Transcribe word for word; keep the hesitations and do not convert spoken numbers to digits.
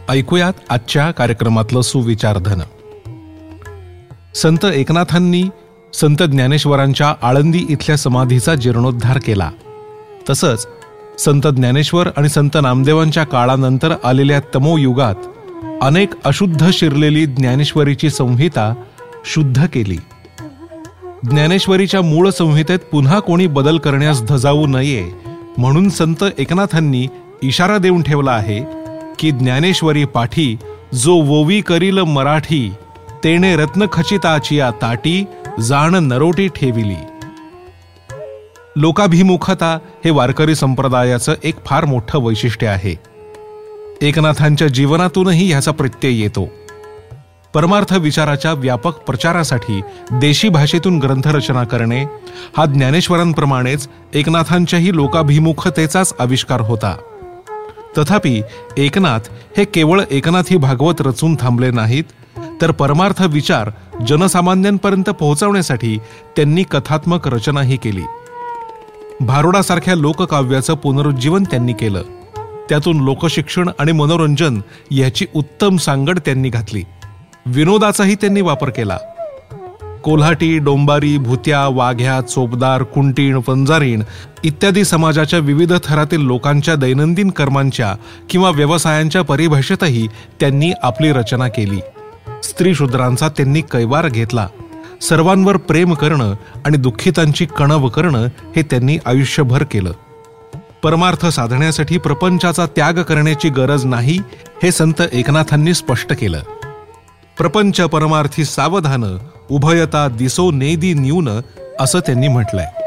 ऐकूयात आजच्या कार्यक्रमातलं सुविचारधन. संत एकनाथांनी संत ज्ञानेश्वरांच्या आळंदी इथल्या समाधीचा जीर्णोद्धार केला. तसंच संत ज्ञानेश्वर आणि संत नामदेवांच्या काळानंतर आलेल्या तमोयुगात अनेक अशुद्ध शिरलेली ज्ञानेश्वरीची संहिता शुद्ध केली. ज्ञानेश्वरीच्या मूळ संहितेत पुन्हा कोणी बदल करण्यास धजावू नये म्हणून संत एकनाथांनी इशारा देऊन ठेवला आहे की ज्ञानेश्वरी पाठी जो वोवी करील मराठी, तेणे रत्नखचिताचिया ताटी जाण नरोटी ठेविली. लोकाभिमुखता हे वारकरी संप्रदायाचं एक फार मोठं वैशिष्ट्य आहे. एकनाथांच्या जीवनातूनही ह्याचा प्रत्यय येतो. परमार्थ विचाराच्या व्यापक प्रचारासाठी देशी भाषेतून ग्रंथरचना करणे हा ज्ञानेश्वरांप्रमाणेच एकनाथांच्याही लोकाभिमुखतेचाच आविष्कार होता. तथापि एकनाथ हे केवळ एकनाथी भागवत रचून थांबले नाहीत, तर परमार्थ विचार जनसामान्यांपर्यंत पोहोचवण्यासाठी त्यांनी कथात्मक रचनाही केली. भारुडासारख्या लोककाव्याचं पुनरुज्जीवन त्यांनी केलं. त्यातून लोकशिक्षण आणि मनोरंजन याची उत्तम सांगड त्यांनी घातली. विनोदाचाही त्यांनी वापर केला. कोल्हाटी, डोंबारी, भुत्या, वाघ्या, चोपदार, कुंटीण, पंजारीण इत्यादी समाजाच्या विविध थरातील लोकांच्या दैनंदिन कर्मांच्या किंवा व्यवसायांच्या परिभाषेतही त्यांनी आपली रचना केली. स्त्री शूद्रांचा त्यांनी कैवार घेतला. सर्वांवर प्रेम करणं आणि दुःखितांची कणव करणं हे त्यांनी आयुष्यभर केलं. परमार्थ साधण्यासाठी प्रपंचाचा त्याग करण्याची गरज नाही हे संत एकनाथांनी स्पष्ट केलं. प्रपंच परमार्थी सावधान, उभयता दिसो नेदी न्यून असं त्यांनी म्हटलंय.